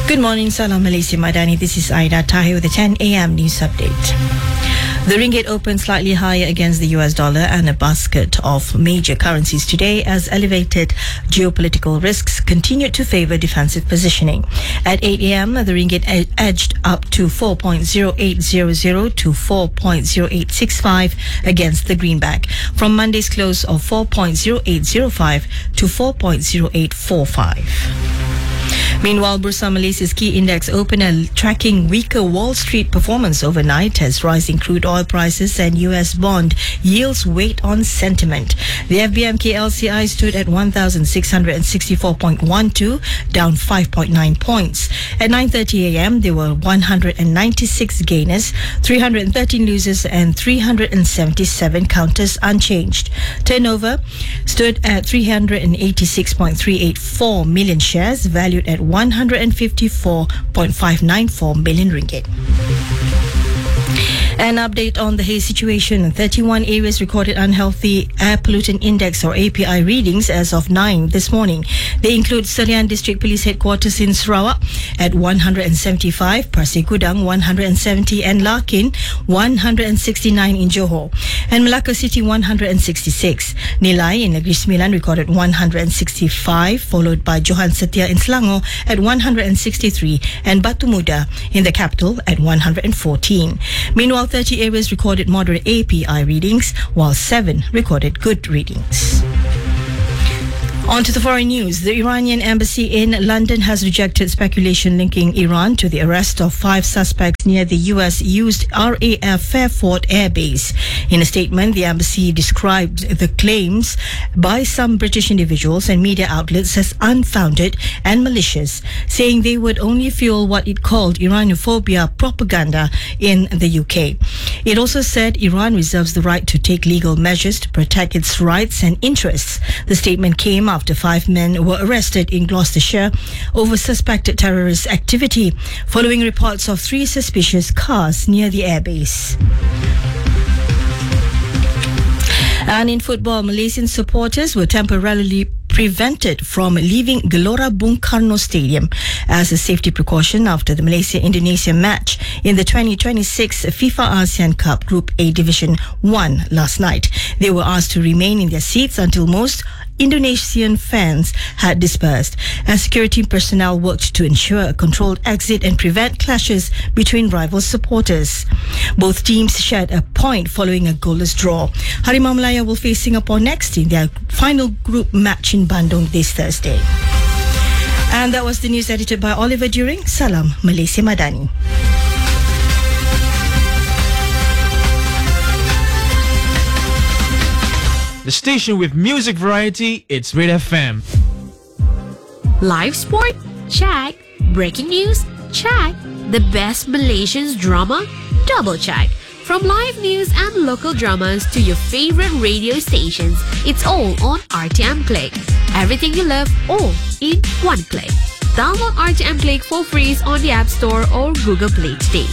Good morning, Salam Malaysia Madani. This is Aida Tahir with the 10 a.m. news update. The ringgit opened slightly higher against the US dollar and a basket of major currencies today as elevated geopolitical risks continued to favor defensive positioning. At 8 a.m., the ringgit edged up to 4.0800 to 4.0865 against the greenback, from Monday's close of 4.0805 to 4.0845. Meanwhile, Bursa Malaysia's key index opened tracking weaker Wall Street performance overnight as rising crude oil prices and US bond yields weighed on sentiment. The FBMK LCI stood at 1,664.12, down 5.9 points. At 9:30 a.m., there were 196 gainers, 313 losers and 377 counters unchanged. Turnover stood at 386.384 million shares, valued at 154.594 million ringgit. An update on the haze situation. 31 areas recorded unhealthy air pollutant index or API readings as of 9 this morning. They include Selian District Police Headquarters in Sarawak at 175, Pasir Gudang 170 and Larkin 169 in Johor. And Melaka City 166. Nilai in Negeri Sembilan recorded 165, followed by Johan Setia in Selangor at 163 and Batu Muda in the capital at 114. Meanwhile, 30 areas recorded moderate API readings, while 7 recorded good readings. On to the foreign news. The Iranian embassy in London has rejected speculation linking Iran to the arrest of 5 suspects near the US-used RAF Fairford Air Base. In a statement, the embassy described the claims by some British individuals and media outlets as unfounded and malicious, saying they would only fuel what it called Iranophobia propaganda in the UK. It also said Iran reserves the right to take legal measures to protect its rights and interests. The statement came after 5 men were arrested in Gloucestershire over suspected terrorist activity, following reports of 3 suspicious cars near the airbase. And in football, Malaysian supporters were temporarily prevented from leaving Gelora Bung Karno Stadium as a safety precaution after the Malaysia-Indonesia match in the 2026 FIFA ASEAN Cup Group A Division 1 last night. They were asked to remain in their seats until most Indonesian fans had dispersed, as security personnel worked to ensure a controlled exit and prevent clashes between rival supporters. Both teams shared a point following a goalless draw. Harimau Malaya will face Singapore next in their final group match in Bandung this Thursday. And that was the news edited by Oliver During. Salam Malaysia Madani. The station with music variety, it's Red FM. Live sport? Check. Breaking news? Check. The best Malaysian drama? Double check. From live news and local dramas to your favorite radio stations, it's all on RTM Click. Everything you love, all in one click. Download RTM Click for free on the App Store or Google Play today.